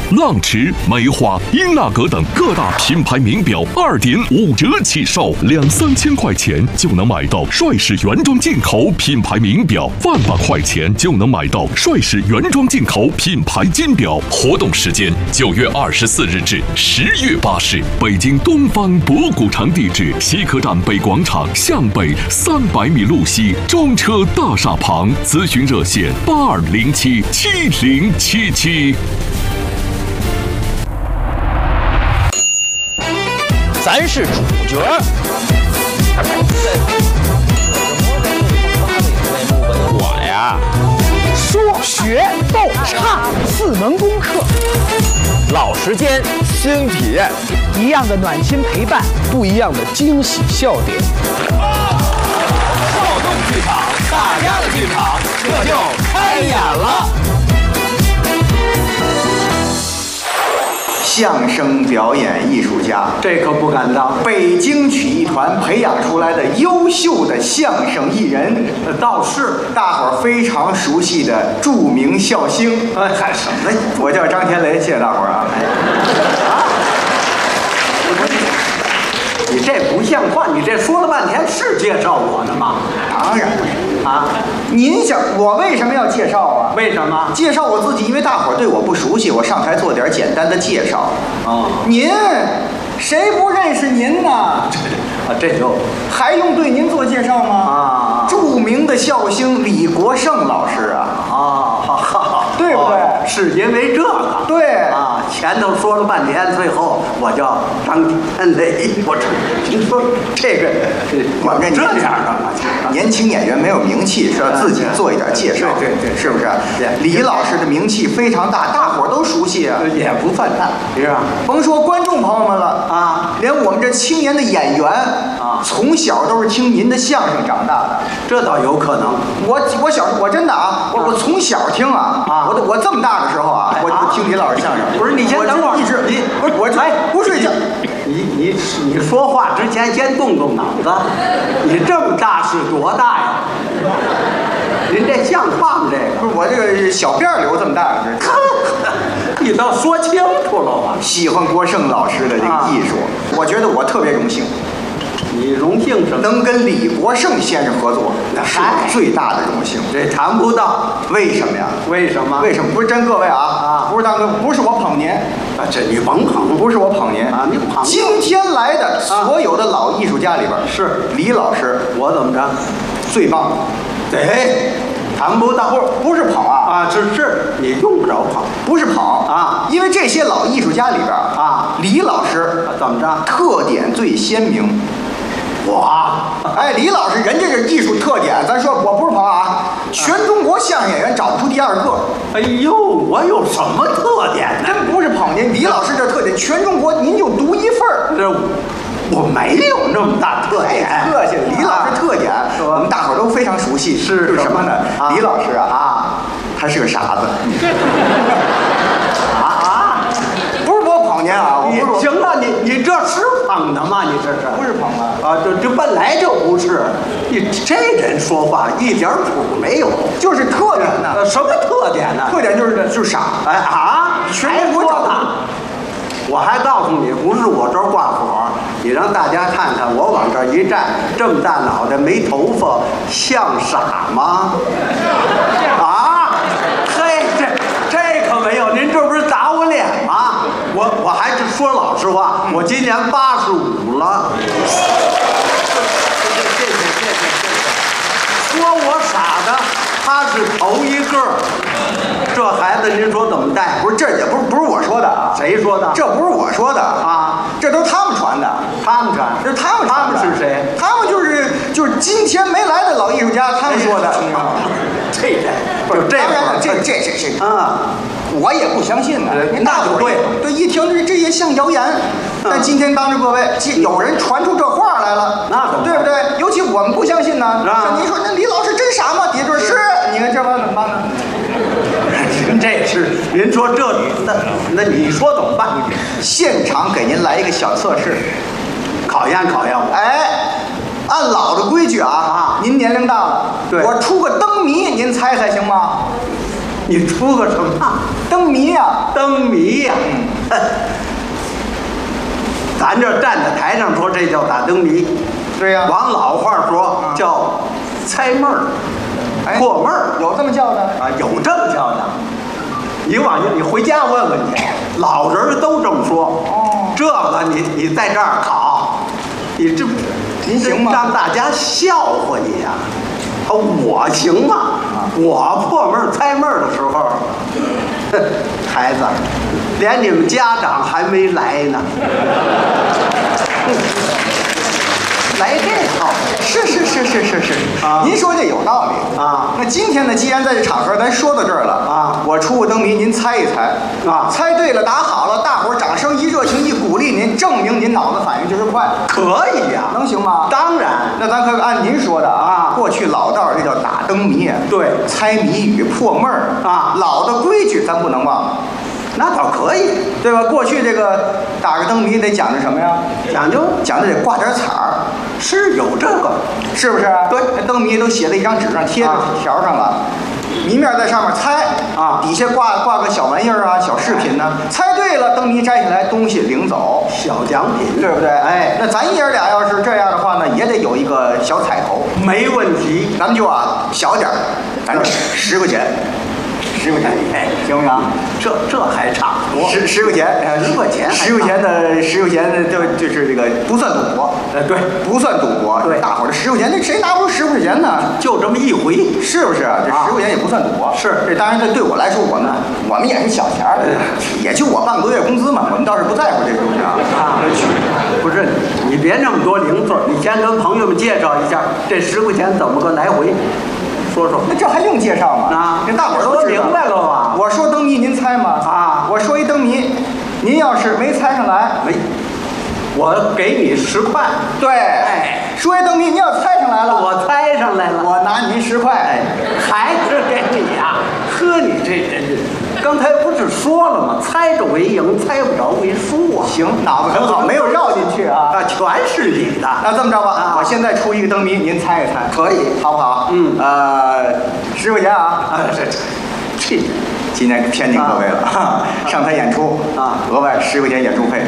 浪驰、梅花、英纳格等各大品牌名表2.5折起售，2、3千块钱就能买到帅士原装进口品牌名表，18000块钱就能买到帅士原装进口品牌金表。活动时间9月24日至10月8日，北京东方博古城地址：西客站北广场向北300米路西中车大厦旁。咨询热线82077077。 咱是主角。我呀， 说学逗唱4门功课， 老时间， 新体验， 一样的暖心陪伴， 不一样的惊喜笑点。 少动剧场，大家的剧场，这就开演了。 相声表演艺术家， 这可不敢当。 北京曲艺团培养出来的优秀的相声艺人， 倒是大伙儿非常熟悉的著名笑星。 喊什么？ 我叫张天雷，谢谢大伙儿啊。 你这不像话！你这说了半天是介绍我呢吗？ 当然啊， 您想我为什么要介绍啊？ 为什么？ 介绍我自己，因为大伙儿对我不熟悉，我上台做点简单的介绍。 哦， 您谁不认识您呢？ 这就还用对您做介绍吗？ 啊， 著名的笑星李国盛老师啊。 啊， 对不对？ 是因为这个。 对啊，前头说了半天，最后我叫张天雷。我听说这个，我跟你这样的， 年轻演员没有名气，是要自己做一点介绍。 对， 是不是？李老师的名气非常大，大伙儿都熟悉啊。 也不算大，是吧？ 甭说观众朋友们了啊， 连我们这青年的演员啊， 从小都是听您的相声长大的。 这倒有可能。 我真的啊，我从小听啊，我这么大的时候啊，我就听李老师相声。 不是，你先等会儿， 一直你不是我不睡觉。 你说话之前先动动脑子。你这么大是多大呀？您这像话吗？这个不是我这个小辫留这么大， 你倒说清楚了吧？ 喜欢国盛老师的这个艺术，我觉得我特别荣幸。 你荣幸什么？ 能跟李国盛先生合作，那是我最大的荣幸。 这谈不到， 为什么呀？ 为什么？ 为什么？不是真各位啊，不是大哥，不是我捧您啊，这你甭捧， 不是我捧您啊，你捧。 今天来的所有的老艺术家里边， 是李老师， 我怎么着？ 最棒。 对，谈不到， 不是捧啊， 是你用不着捧， 不是捧啊， 因为这些老艺术家里边啊， 李老师怎么着？ 特点最鲜明。 哇， 哎，李老师，人家这艺术特点，咱说我不是捧啊，全中国相声演员找不出第二个。 哎呦，我有什么特点呢？ 真不是捧您，李老师这特点，全中国您就独一份儿。 这我没有那么大特点。 客气了，李老师特点，我们大伙儿都非常熟悉。是什么呢？李老师啊，他是个傻子。不是我捧您啊， 你行了，你这是捧的吗？你这是不是捧啊？ 这本来就不是。你这人说话一点谱没有， 就是特点呢。 什么特点呢？ 特点就是傻。 哎啊， 全国找他。 我还告诉你，不是我这儿挂火，你让大家看看，我往这儿一站，这么大脑袋没头发，像傻吗？啊，嘿，这可没有，您这不是打我脸吗？我还是说老实话，我今年85了。谢谢。说我傻的，他是头一个。这孩子您说怎么带？ 不是，这也不是我说的啊。 谁说的？ 这不是我说的啊， 这都是他们传的。 他们传， 这是他们传的。 他们是谁？ 他们就是今天没来的老艺术家，他们说的。 就这样， 这啊， 我也不相信呢。 那就对了， 对，一听这也像谣言。但今天当着各位，有人传出这话来了， 那对不对？尤其我们不相信呢。您说那李老师真傻吗？底下就是，你看这玩意儿怎么办呢？ 这是您说这那你说怎么办？ 现场给您来一个小测试， 考验我。 哎，按老的规矩啊，您年龄大了， 对， 我出个灯谜，您猜行吗？ 你出个什么？ 灯谜呀， 灯谜呀。咱这站在台上说这叫打灯谜， 对呀。 往老话说叫猜闷儿、破闷儿， 有这么叫的啊？有这么叫的。你回家问问去，老人都这么说。哦，这个你在这儿考，你这您行吗？ 让大家笑话你呀！我行吗？我破闷儿猜闷儿的时候，孩子，连你们家长还没来呢。 来这套，是啊，您说这有道理啊。 那今天呢，既然在这场合咱说到这儿了啊， 我出个灯谜，您猜一猜啊， 猜对了，答好了，大伙儿掌声一热情一鼓励您，证明您脑子反应就是快， 可以呀， 能行吗？ 当然， 那咱可按您说的啊，过去老道这叫打灯谜， 对， 猜谜语破闷儿啊， 老的规矩咱不能忘。 那倒可以， 对吧？过去这个打个灯谜得讲究什么呀？讲究得挂点彩儿， 是有这个， 是不是？ 对， 灯谜都写在一张纸上，贴在条上了，谜面在上面猜啊， 底下挂个小玩意儿啊，小饰品呢。猜对了，灯谜摘下来，东西领走， 小奖品， 对不对？哎，那咱爷俩要是这样的话呢，也得有一个小彩头， 没问题。 咱们就小点儿，咱这10块钱。10块钱，哎，行不行？ 这还差不多。 10块钱 ，10块钱 ，10块钱的就是这个不算赌博， 对， 不算赌博。 对， 大伙儿这10块钱，那谁拿不出10块钱呢？ 就这么一回， 是不是？这10块钱也不算赌博。 是， 这当然，这对我来说，我们也是小钱儿，也就我半个多月工资嘛，我们倒是不在乎这东西啊。 不是，你别那么多零碎，你先跟朋友们介绍一下这10块钱怎么个来回。说， 那这还用介绍吗？ 啊， 这大伙儿都明白了吧？ 我说灯谜，您猜吗？ 啊， 我说一灯谜，您要是没猜上来， 我给你10块。 对，哎，说一灯谜，您要猜上来了， 我猜上来了， 我拿您10块，哎， 还是给你呀？呵，你这人，刚才不是说了吗？猜着为赢，猜不着为输啊！ 行，脑子很好，没有绕进去啊！ 全是你的。 那这么着吧，我现在出一个灯谜，您猜一猜， 可以， 好不好？ 嗯 ，10块钱啊！ 这今天骗您各位了，上台演出啊，额外10块钱演出费。